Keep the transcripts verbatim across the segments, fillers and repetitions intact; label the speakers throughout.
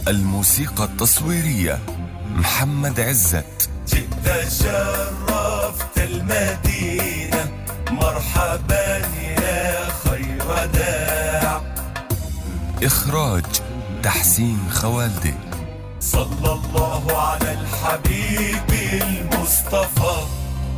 Speaker 1: الموسيقى التصويرية محمد عزت.
Speaker 2: جئت شرفت المدينة، مرحبا يا خير داع.
Speaker 1: إخراج تحسين خوالدي.
Speaker 2: صلى الله على الحبيب المصطفى.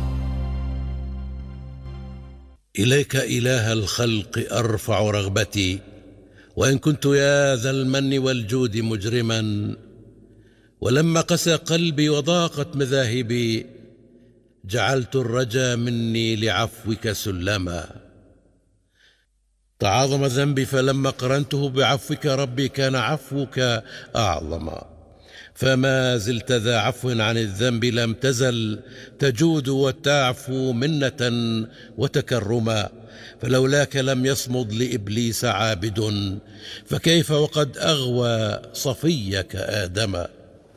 Speaker 3: إليك إله الخلق أرفع رغبتي، وإن كنت يا ذا المن والجود مجرما، ولما قسى قلبي وضاقت مذاهبي، جعلت الرجا مني لعفوك سلما. تعاظم ذنبي فلما قرنته بعفوك ربي كان عفوك أعظما، فما زلت ذا عفو عن الذنب، لم تزل تجود وتعفو منة وتكرما. فلولاك لم يصمد لإبليس عابد، فكيف وقد أغوى صفيك آدما.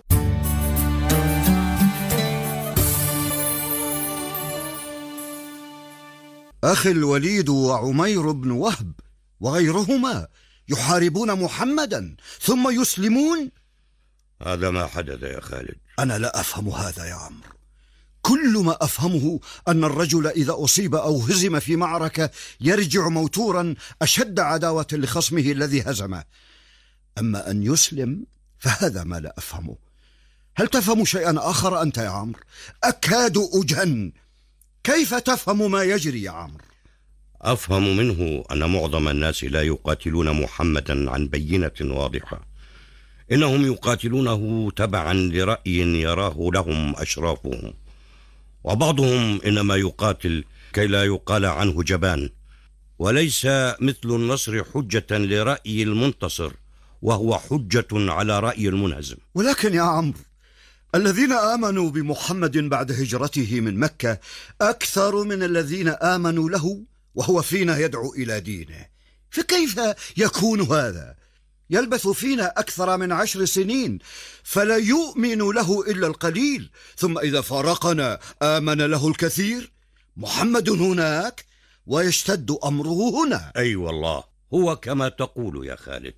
Speaker 4: أخي الوليد وعمير بن وهب وغيرهما يحاربون محمدا ثم يسلمون.
Speaker 5: هذا ما حدث يا خالد.
Speaker 4: أنا لا أفهم هذا يا عمرو. كل ما أفهمه أن الرجل إذا أصيب أو هزم في معركة يرجع موتورا أشد عداوة لخصمه الذي هزمه، أما أن يسلم فهذا ما لا أفهمه. هل تفهم شيئا آخر أنت يا عمرو؟ أكاد أجن. كيف تفهم ما يجري يا عمرو؟
Speaker 5: أفهم منه أن معظم الناس لا يقاتلون محمدا عن بينة واضحة، إنهم يقاتلونه تبعا لرأي يراه لهم أشرافهم، وبعضهم إنما يقاتل كي لا يقال عنه جبان، وليس مثل النصر حجة لرأي المنتصر، وهو حجة على رأي المنهزم.
Speaker 4: ولكن يا عمرو، الذين آمنوا بمحمد بعد هجرته من مكة أكثر من الذين آمنوا له وهو فينا يدعو إلى دينه، فكيف يكون هذا؟ يلبث فينا أكثر من عشر سنين فلا يؤمن له إلا القليل، ثم إذا فارقنا آمن له الكثير. محمد هناك ويشتد أمره هنا.
Speaker 5: أي أيوة والله، هو كما تقول يا خالد.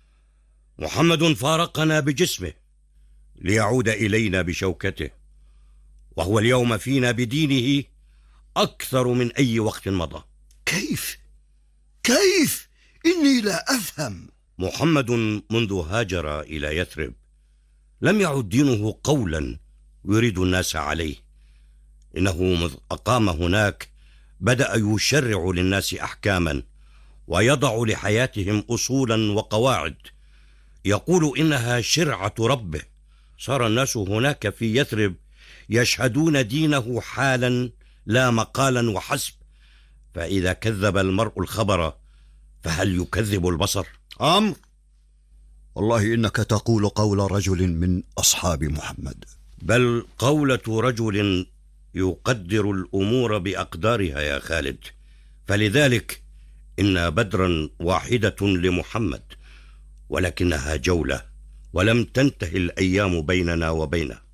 Speaker 5: محمد فارقنا بجسمه ليعود إلينا بشوكته، وهو اليوم فينا بدينه أكثر من أي وقت مضى.
Speaker 4: كيف؟ كيف؟ إني لا أفهم.
Speaker 5: محمد منذ هاجر إلى يثرب لم يعد دينه قولا يريد الناس عليه، إنه مذ أقام هناك بدأ يشرع للناس أحكاما ويضع لحياتهم أصولا وقواعد يقول إنها شرعة ربه. صار الناس هناك في يثرب يشهدون دينه حالا لا مقالا وحسب، فإذا كذب المرء الخبر فهل يكذب البصر؟
Speaker 4: عمرو، والله إنك تقول قول رجل من أصحاب محمد،
Speaker 5: بل قولة رجل يقدر الأمور بأقدارها يا خالد. فلذلك إن بدرا واحدة لمحمد، ولكنها جولة، ولم تنتهي الأيام بيننا وبينه.